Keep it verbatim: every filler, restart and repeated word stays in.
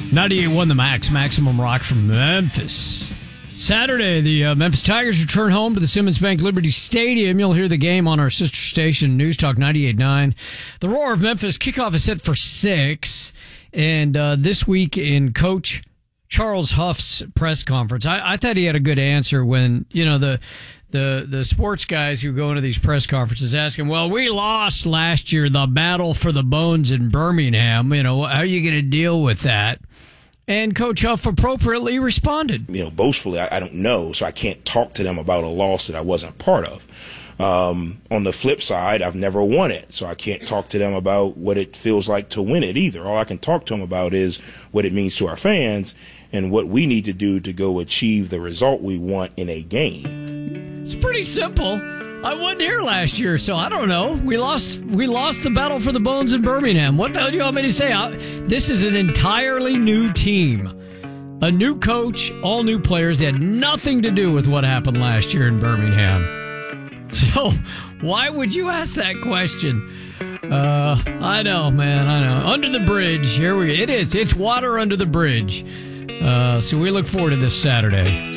ninety-eight point one The Max, Maximum Rock from Memphis. Saturday, the uh, Memphis Tigers return home to the Simmons Bank Liberty Stadium. You'll hear the game on our sister station, News Talk ninety-eight point nine. The Roar of Memphis kickoff is set for six. And uh, this week in Coach Charles Huff's press conference, I, I thought he had a good answer when, you know, the the the sports guys who go into these press conferences ask him, well, we lost last year the battle for the bones in Birmingham. You know, how are you going to deal with that? And Coach Huff appropriately responded. You know, boastfully, I, I don't know, so I can't talk to them about a loss that I wasn't part of. Um, on the flip side, I've never won it, so I can't talk to them about what it feels like to win it either. All I can talk to them about is what it means to our fans and what we need to do to go achieve the result we want in a game. It's pretty simple. I wasn't here last year, so I don't know. We lost we lost the battle for the bones in Birmingham. What the hell do you want me to say? I, this is an entirely new team. A new coach, all new players. They had nothing to do with what happened last year in Birmingham. So why would you ask that question? Uh, I know, man, I know. Under the bridge. Here we It is. It's water under the bridge. Uh, so we look forward to this Saturday.